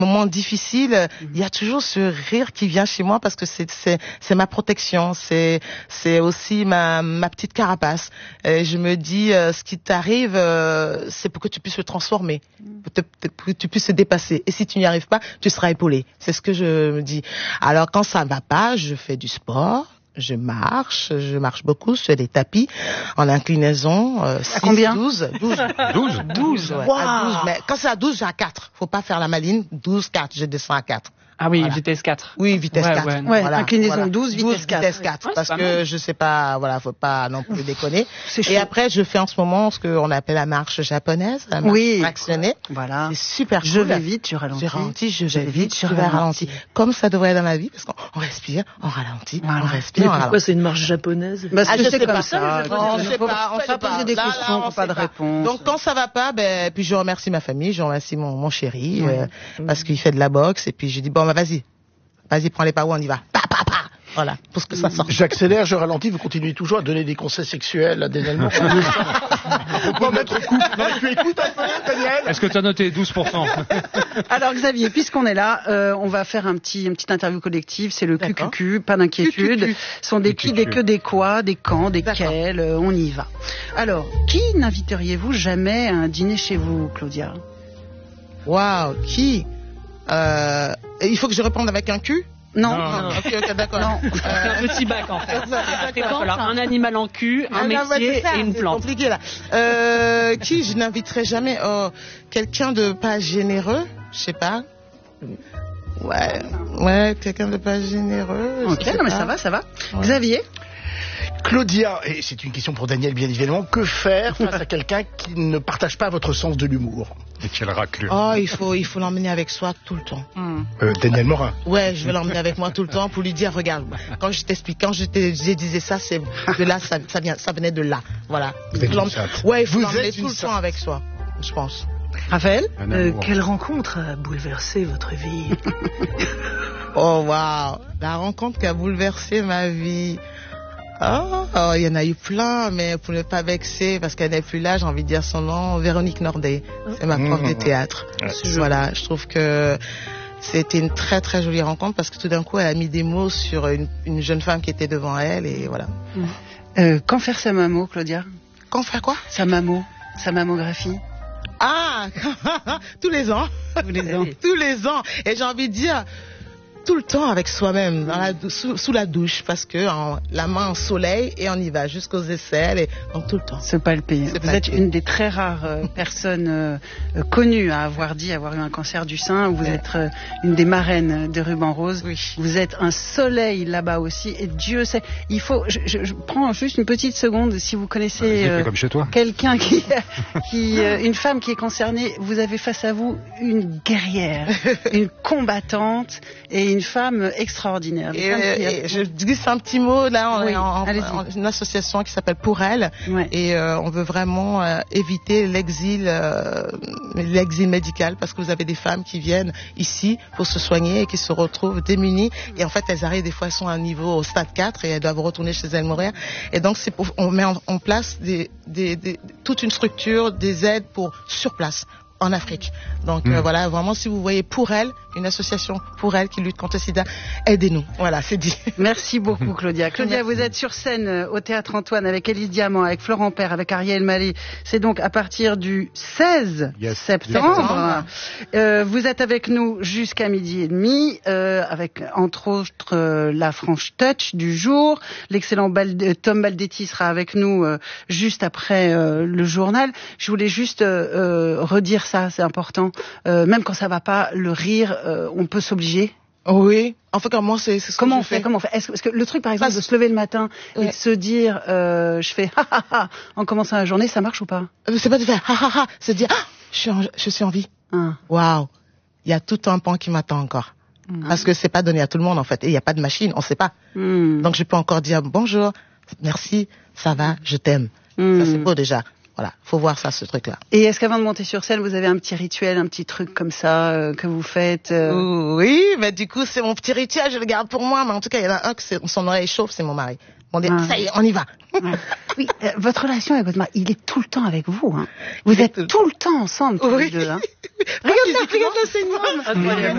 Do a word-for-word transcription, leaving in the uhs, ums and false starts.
moments difficiles, il y a toujours ce rire qui vient chez moi parce que c'est c'est c'est ma protection, c'est c'est aussi ma ma petite carapace. Et je me dis euh, ce qui t'arrive euh, c'est pour que tu puisses le transformer, pour, te, pour que tu puisses te dépasser. Et si tu n'y arrives pas, tu seras épaulé. C'est ce que je me dis. Alors quand ça va pas, je fais du sport. Je marche, je marche beaucoup sur des tapis en inclinaison. Euh, six, combien? douze, douze, douze, douze, ouais, wow. à douze. Mais quand c'est à douze, j'ai à quatre. Faut pas faire la maline. douze, quatre, je descends à quatre. Ah oui, Voilà. vitesse quatre. Oui, vitesse Ouais, quatre. ouais, Ouais, Voilà, inclinaison voilà. douze, vitesse quatre. Vitesse quatre, Ouais, parce c'est pas que mal. je sais pas, voilà, faut pas non plus déconner. C'est chaud. Et après, je fais en ce moment ce qu'on appelle la marche japonaise, la marche Oui. fractionnée. Voilà. C'est super Je cool. vais vite, tu ralentis. Je ralentis, je Je vais vais vite, vite, je je vais ralentis. ralentir. Comme ça devrait être dans ma vie, parce qu'on respire, on ralentit, Voilà. on respire, Mais on pourquoi ralentit. c'est une marche japonaise? Parce Ah, que je c'est sais comme pas. ça. On tu sait peux pas, on pas sait pas. poser des Là, là, questions, on pas de sait pas. réponse. Donc quand ça va pas, ben puis je remercie ma famille, je remercie mon, mon chéri euh, parce qu'il fait de la boxe et puis je dis bon bah vas-y, vas-y prends les paos, on y va. Pa pa pa. Voilà, pour que ça sorte. J'accélère, je ralentis, vous continuez toujours à donner des conseils sexuels à des Allemands. Faut pas mettre couple. Non, mais tu écoutes un peu, Daniel? Est-ce que tu as noté douze pour cent? Alors Xavier, puisqu'on est là, euh, on va faire un petit, une petite interview collective. C'est le Q Q Q, pas d'inquiétude. Q Q Q. Ce sont des qui, des que, des quoi, des quand, des D'accord. quels. euh, on y va. Alors, qui n'inviteriez-vous jamais à un dîner chez vous, Claudia? Waouh, qui euh, Il faut que je réponde avec un cul. Non. Non. Ok, ok, d'accord. Non. C'est un petit bac en fait. Il va D'accord. falloir un animal en cul, un Ah, non, mais métier c'est ça, et une c'est plante. compliqué là. Euh, qui je n'inviterai jamais oh, quelqu'un de pas généreux, je sais pas. Ouais, ouais, quelqu'un de pas généreux. je Ok, sais non mais pas. ça va, ça va. Ouais. Xavier? Claudia, et c'est une question pour Daniel bien évidemment, que faire face à quelqu'un qui ne partage pas votre sens de l'humour? Et quelle raclure. Oh, il faut, il faut l'emmener avec soi tout le temps. euh, Daniel Morin. Ouais, je vais l'emmener avec moi tout le temps pour lui dire, regarde, quand je t'explique, quand je te je disais ça, c'est de là, ça, ça vient, ça venait de là. Voilà. Vous Il êtes faut une l'emmener- sainte. Ouais, il faut Vous l'emmener êtes tout une le temps sainte. avec soi, je pense. Raphaël? Un Euh, amour. quelle rencontre a bouleversé votre vie? Oh, waouh. La rencontre qui a bouleversé ma vie. Oh, oh, il y en a eu plein, mais pour ne pas vexer, parce qu'elle n'est plus là, j'ai envie de dire son nom, Véronique Nordet. C'est ma prof Mmh, de mmh. théâtre. Ouais. Voilà, je trouve que c'était une très très jolie rencontre parce que tout d'un coup, elle a mis des mots sur une, une jeune femme qui était devant elle et voilà. Euh, quand faire sa mammo, Claudia? Quand faire quoi? Sa mammo? Sa mammographie? Ah, tous les ans. Tous les ans. Tous les ans. Et j'ai envie de dire, tout le temps avec soi-même, dans la dou- sous, sous la douche, parce que en- la main au soleil et on y va jusqu'aux aisselles, et donc tout le temps. Se palper. Se Vous palper. êtes une des très rares euh, personnes euh, euh, connues à avoir dit avoir eu un cancer du sein. Vous Ouais. êtes euh, une des marraines de Ruban Rose. Oui. Vous êtes un soleil là-bas aussi. Et Dieu sait, il faut. Je, je- je prends juste une petite seconde si vous connaissez C'est euh, comme chez toi. quelqu'un qui, qui euh, une femme qui est concernée. Vous avez face à vous une guerrière, une combattante et une femme extraordinaire. Et, Une femme qui a- et je glisse un petit mot, là, on Oui, est en, allez-y. en- une association qui s'appelle Pour Elle, Ouais. et euh, on veut vraiment euh, éviter l'exil, euh, l'exil médical, parce que vous avez des femmes qui viennent ici pour se soigner et qui se retrouvent démunies, et en fait elles arrivent des fois elles sont à un niveau au stade quatre et elles doivent retourner chez elles mourir, et donc c'est pour, on met en, en place des, des, des, toute une structure, des aides pour sur place en Afrique. Donc Mmh. euh, voilà, vraiment si vous voyez Pour Elle, une association Pour Elle qui lutte contre le sida, aidez-nous. Voilà, c'est dit. Merci beaucoup, Claudia. Claudia, Merci. vous êtes sur scène euh, au Théâtre Antoine avec Élise Diamant, avec Florent Père, avec Ariel Mallet. C'est donc à partir du seize Yes. septembre. Septembre. Euh, vous êtes avec nous jusqu'à midi et demi, euh, avec entre autres euh, la Franche Touch du jour. L'excellent Balde- Tom Baldetti sera avec nous euh, juste après euh, le journal. Je voulais juste euh, euh, redire ça, c'est important. Euh, même quand ça va pas, le rire, euh, on peut s'obliger. Oui. En fait, moi, c'est c'est ce Comment que on je fait, fais. Comment on fait Est-ce que, parce que le truc, par exemple, Parce- de se lever le matin et Ouais. de se dire, euh, je fais ha ha ha en commençant la journée, ça marche ou pas? Euh, C'est pas de faire ha ha ha, c'est de dire ah, je suis en, je suis en vie. Hein. Waouh, il y a tout un pan qui m'attend encore. Parce que c'est pas donné à tout le monde en fait, et il y a pas de machine, on sait pas. Hmm. Donc je peux encore dire bonjour, merci, ça va, je t'aime. Hmm. Ça c'est beau déjà. Voilà, faut voir ça, ce truc-là. Et est-ce qu'avant de monter sur scène, vous avez un petit rituel, un petit truc comme ça euh, que vous faites euh... Oui, mais du coup c'est mon petit rituel, je le garde pour moi. Mais en tout cas, il y en a un que c'est- son oreille chauffe, c'est mon mari. On dit Ah. ça y est, on y va. Ouais. Oui, euh, votre relation avec votre mari, il est tout le temps avec vous. Hein. Vous Il est êtes tout le tout le temps ensemble tous Oui. les deux. Hein. Regarde, regarde le saignement. Incroyable.